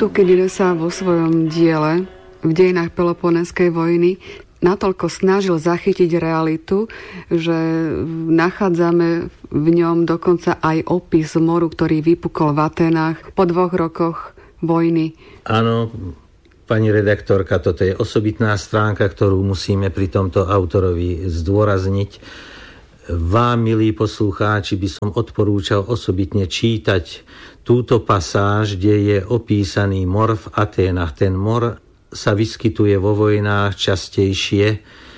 Tukydides sa vo svojom diele v dejinách Peloponeskej vojny natoľko snažil zachytiť realitu, že nachádzame v ňom dokonca aj opis moru, ktorý vypukol v Aténách po 2 rokoch vojny. Áno, pani redaktorka, toto je osobitná stránka, ktorú musíme pri tomto autorovi zdôrazniť. Vám, milí poslucháči, by som odporúčal osobitne čítať túto pasáž, kde je opísaný mor v Aténach. Ten mor sa vyskytuje vo vojnách častejšie,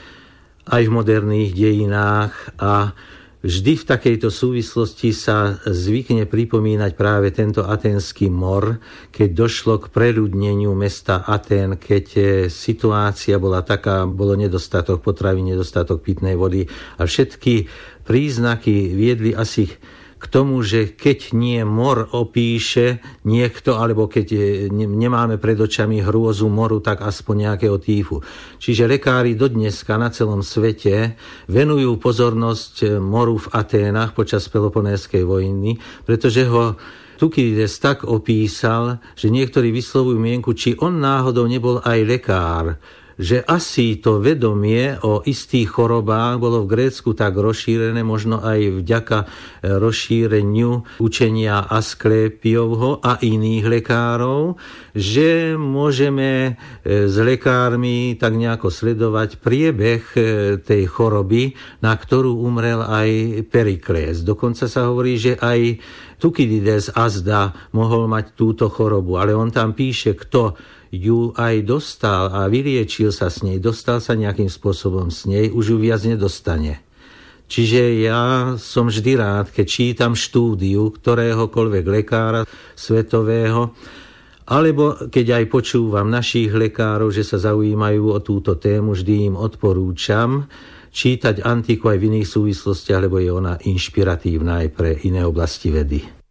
aj v moderných dejinách, a vždy v takejto súvislosti sa zvykne pripomínať práve tento aténsky mor, keď došlo k preľudneniu mesta Atén, keď situácia bola taká, bolo nedostatok potravy, nedostatok pitnej vody a všetky príznaky viedli asi k tomu, že keď nie mor opíše niekto, alebo keď nemáme pred očami hrôzu moru, tak aspoň nejakého týfu. Čiže lekári dodneska na celom svete venujú pozornosť moru v Aténach počas Peloponéskej vojny, pretože ho Tukydides tak opísal, že niektorí vyslovujú mienku, či on náhodou nebol aj lekár, že asi to vedomie o istých chorobách bolo v Grécku tak rozšírené, možno aj vďaka rozšíreniu učenia Asklepiovho a iných lekárov, že môžeme s lekármi tak nejako sledovať priebeh tej choroby, na ktorú umrel aj Periklés. Dokonca sa hovorí, že aj Tukydides azda mohol mať túto chorobu, ale on tam píše, kto ju aj dostal a vyliečil sa s nej, dostal sa nejakým spôsobom s nej, už ju viac nedostane. Čiže ja som vždy rád, keď čítam štúdiu ktoréhokoľvek lekára svetového, alebo keď aj počúvam našich lekárov, že sa zaujímajú o túto tému, vždy im odporúčam čítať antiku aj v iných súvislostiach, lebo je ona inšpiratívna aj pre iné oblasti vedy.